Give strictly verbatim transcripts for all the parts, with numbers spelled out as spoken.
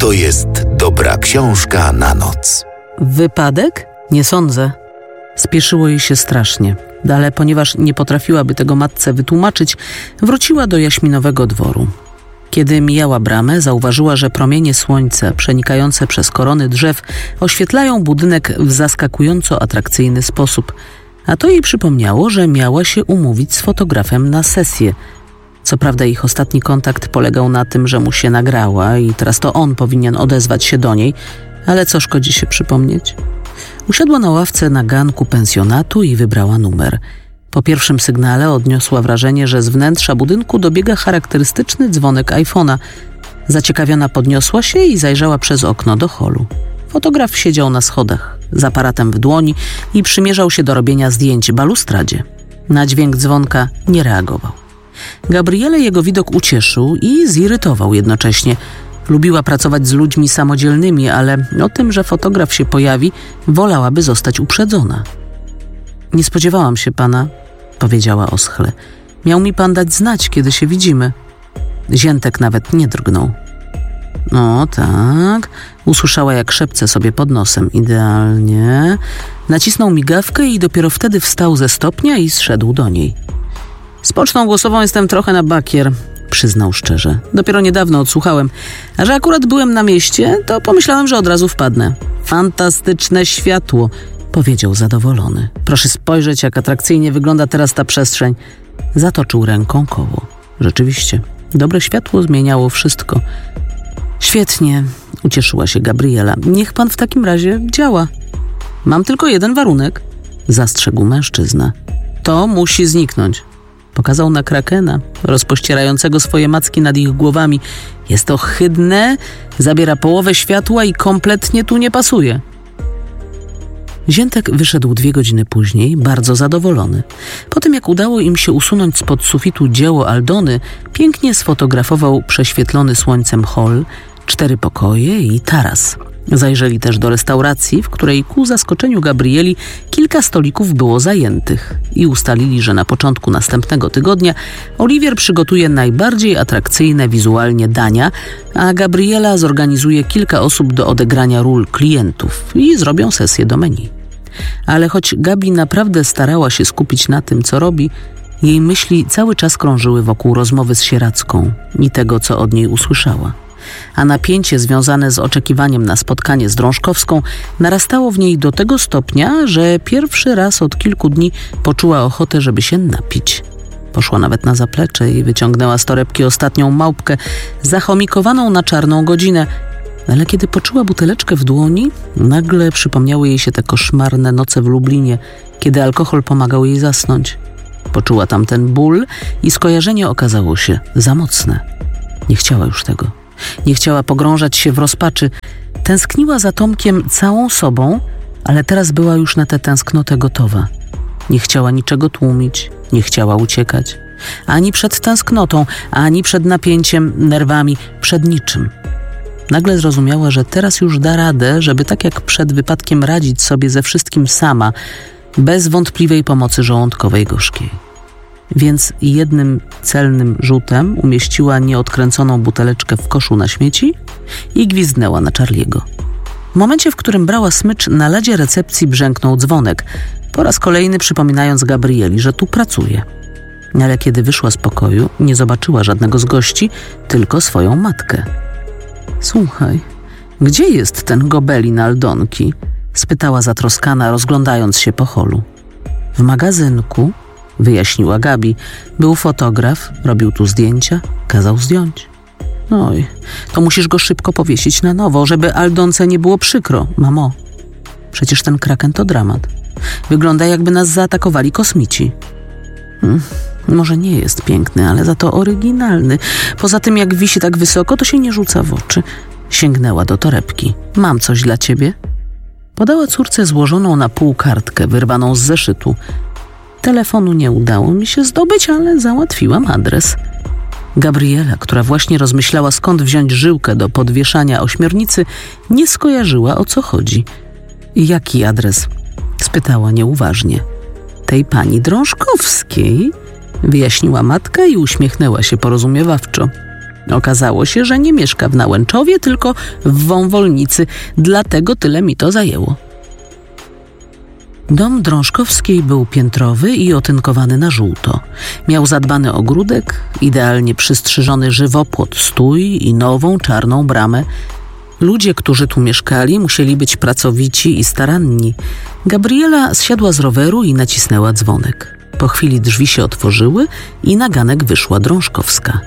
to jest dobra książka na noc. Wypadek? Nie sądzę. Spieszyło jej się strasznie, ale ponieważ nie potrafiłaby tego matce wytłumaczyć, wróciła do jaśminowego dworu. Kiedy mijała bramę, zauważyła, że promienie słońca przenikające przez korony drzew oświetlają budynek w zaskakująco atrakcyjny sposób, a to jej przypomniało, że miała się umówić z fotografem na sesję. Co prawda ich ostatni kontakt polegał na tym, że mu się nagrała i teraz to on powinien odezwać się do niej, ale co szkodzi się przypomnieć? Usiadła na ławce na ganku pensjonatu i wybrała numer. Po pierwszym sygnale odniosła wrażenie, że z wnętrza budynku dobiega charakterystyczny dzwonek iPhone'a. Zaciekawiona podniosła się i zajrzała przez okno do holu. Fotograf siedział na schodach z aparatem w dłoni i przymierzał się do robienia zdjęć balustradzie. Na dźwięk dzwonka nie reagował. Gabrielę jego widok ucieszył i zirytował jednocześnie. Lubiła pracować z ludźmi samodzielnymi, ale o tym, że fotograf się pojawi, wolałaby zostać uprzedzona. Nie spodziewałam się pana, powiedziała oschle. Miał mi pan dać znać, kiedy się widzimy. Ziętek nawet nie drgnął. No tak, usłyszała, jak szepce sobie pod nosem. Idealnie. Nacisnął migawkę i dopiero wtedy wstał ze stopnia i zszedł do niej. Z pocztą głosową jestem trochę na bakier, przyznał szczerze. Dopiero niedawno odsłuchałem. A że akurat byłem na mieście, to pomyślałem, że od razu wpadnę. Fantastyczne światło, powiedział zadowolony. Proszę spojrzeć, jak atrakcyjnie wygląda teraz ta przestrzeń. Zatoczył ręką koło. Rzeczywiście, dobre światło zmieniało wszystko. Świetnie, ucieszyła się Gabriela. Niech pan w takim razie działa. Mam tylko jeden warunek, zastrzegł mężczyzna. To musi zniknąć. Pokazał na krakena, rozpościerającego swoje macki nad ich głowami. Jest ohydne, zabiera połowę światła i kompletnie tu nie pasuje. Ziętek wyszedł dwie godziny później, bardzo zadowolony. Po tym, jak udało im się usunąć spod sufitu dzieło Aldony, pięknie sfotografował prześwietlony słońcem hol, cztery pokoje i taras. Zajrzeli też do restauracji, w której ku zaskoczeniu Gabrieli kilka stolików było zajętych i ustalili, że na początku następnego tygodnia Oliwier przygotuje najbardziej atrakcyjne wizualnie dania, a Gabriela zorganizuje kilka osób do odegrania ról klientów i zrobią sesję do menu. Ale choć Gabi naprawdę starała się skupić na tym, co robi, jej myśli cały czas krążyły wokół rozmowy z Sieradzką i tego, co od niej usłyszała. A napięcie związane z oczekiwaniem na spotkanie z Drążkowską narastało w niej do tego stopnia, że pierwszy raz od kilku dni poczuła ochotę, żeby się napić. Poszła nawet na zaplecze i wyciągnęła z torebki ostatnią małpkę, zachomikowaną na czarną godzinę. Ale kiedy poczuła buteleczkę w dłoni, nagle przypomniały jej się te koszmarne noce w Lublinie, kiedy alkohol pomagał jej zasnąć. Poczuła tam ten ból i skojarzenie okazało się za mocne. Nie chciała już tego. Nie chciała pogrążać się w rozpaczy. Tęskniła za Tomkiem całą sobą, ale teraz była już na tę tęsknotę gotowa. Nie chciała niczego tłumić, nie chciała uciekać. Ani przed tęsknotą, ani przed napięciem, nerwami, przed niczym. Nagle zrozumiała, że teraz już da radę, żeby tak jak przed wypadkiem radzić sobie ze wszystkim sama, bez wątpliwej pomocy żołądkowej gorzkiej. Więc jednym celnym rzutem umieściła nieodkręconą buteleczkę w koszu na śmieci i gwizdnęła na Charliego. W momencie, w którym brała smycz, na ladzie recepcji brzęknął dzwonek, po raz kolejny przypominając Gabrieli, że tu pracuje. Ale kiedy wyszła z pokoju, nie zobaczyła żadnego z gości, tylko swoją matkę. Słuchaj, gdzie jest ten gobelin Aldonki? Spytała zatroskana, rozglądając się po holu. W magazynku, wyjaśniła Gabi. Był fotograf, robił tu zdjęcia, kazał zdjąć. Oj, to musisz go szybko powiesić na nowo, żeby Aldonce nie było przykro, mamo. Przecież ten kraken to dramat. Wygląda, jakby nas zaatakowali kosmici. Hmm, może nie jest piękny, ale za to oryginalny. Poza tym, jak wisi tak wysoko, to się nie rzuca w oczy. Sięgnęła do torebki. Mam coś dla ciebie? Podała córce złożoną na pół kartkę, wyrwaną z zeszytu. Telefonu nie udało mi się zdobyć, ale załatwiłam adres. Gabriela, która właśnie rozmyślała, skąd wziąć żyłkę do podwieszania ośmiornicy, nie skojarzyła, o co chodzi. Jaki adres? Spytała nieuważnie. Tej pani Drążkowskiej, wyjaśniła matka i uśmiechnęła się porozumiewawczo. Okazało się, że nie mieszka w Nałęczowie, tylko w Wąwolnicy. Dlatego tyle mi to zajęło. Dom Drążkowskiej był piętrowy i otynkowany na żółto. Miał zadbany ogródek, idealnie przystrzyżony żywopłot stój i nową czarną bramę. Ludzie, którzy tu mieszkali, musieli być pracowici i staranni. Gabriela zsiadła z roweru i nacisnęła dzwonek. Po chwili drzwi się otworzyły i na ganek wyszła Drążkowska.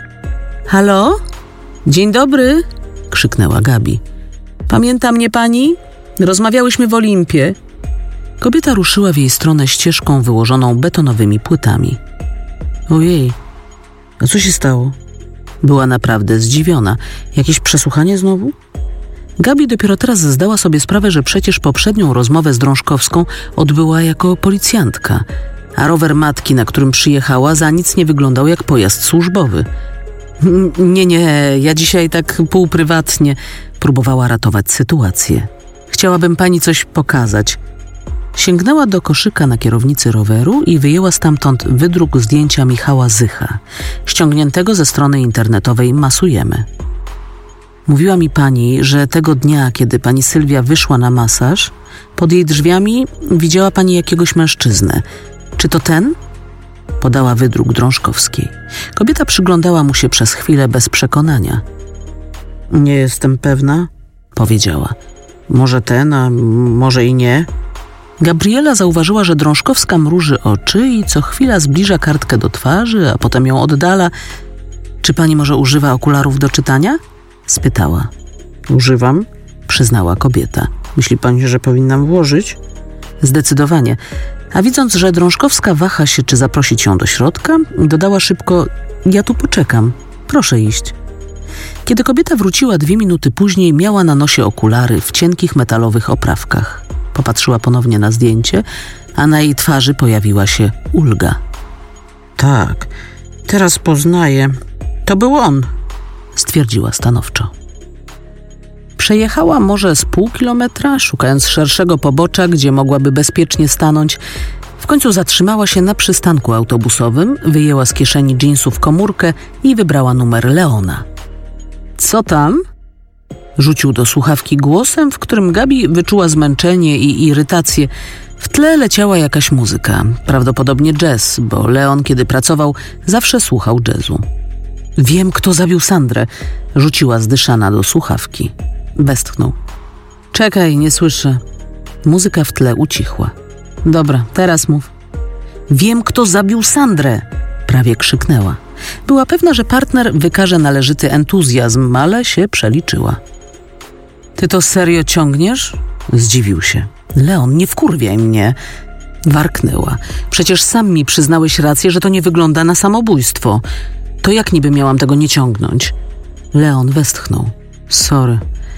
Halo? Dzień dobry, krzyknęła Gabi. Pamięta mnie pani? Rozmawiałyśmy w Olimpie. Kobieta ruszyła w jej stronę ścieżką wyłożoną betonowymi płytami. Ojej, a co się stało? Była naprawdę zdziwiona. Jakieś przesłuchanie znowu? Gabi dopiero teraz zdała sobie sprawę, że przecież poprzednią rozmowę z Drążkowską odbyła jako policjantka, a rower matki, na którym przyjechała, za nic nie wyglądał jak pojazd służbowy. Nie, nie, ja dzisiaj tak półprywatnie próbowała ratować sytuację. Chciałabym pani coś pokazać. Sięgnęła do koszyka na kierownicy roweru i wyjęła stamtąd wydruk zdjęcia Michała Zycha, ściągniętego ze strony internetowej Masujemy. Mówiła mi pani, że tego dnia, kiedy pani Sylwia wyszła na masaż, pod jej drzwiami widziała pani jakiegoś mężczyznę. Czy to ten? Podała wydruk Drążkowskiej. Kobieta przyglądała mu się przez chwilę bez przekonania. Nie jestem pewna, powiedziała. Może ten, a może i nie. Gabriela zauważyła, że Drążkowska mruży oczy i co chwila zbliża kartkę do twarzy, a potem ją oddala. Czy pani może używa okularów do czytania? Spytała. Używam, przyznała kobieta. Myśli pani, że powinnam włożyć? Zdecydowanie. A widząc, że Drążkowska waha się, czy zaprosić ją do środka, dodała szybko: ja tu poczekam, proszę iść. Kiedy kobieta wróciła dwie minuty później, miała na nosie okulary w cienkich metalowych oprawkach. Popatrzyła ponownie na zdjęcie, a na jej twarzy pojawiła się ulga. Tak, teraz poznaję. To był on, stwierdziła stanowczo. Przejechała może z pół kilometra, szukając szerszego pobocza, gdzie mogłaby bezpiecznie stanąć. W końcu zatrzymała się na przystanku autobusowym, wyjęła z kieszeni dżinsów komórkę i wybrała numer Leona. Co tam? Rzucił do słuchawki głosem, w którym Gabi wyczuła zmęczenie i irytację. W tle leciała jakaś muzyka, prawdopodobnie jazz, bo Leon, kiedy pracował, zawsze słuchał jazzu. Wiem, kto zabił Sandrę, rzuciła zdyszana do słuchawki. Westchnął. Czekaj, nie słyszę. Muzyka w tle ucichła. Dobra, teraz mów. Wiem, kto zabił Sandrę, prawie krzyknęła. Była pewna, że partner wykaże należyty entuzjazm, ale się przeliczyła. Ty to serio ciągniesz? Zdziwił się. Leon, nie wkurwiaj mnie. Warknęła. Przecież sam mi przyznałeś rację, że to nie wygląda na samobójstwo. To jak niby miałam tego nie ciągnąć? Leon westchnął. Sorry.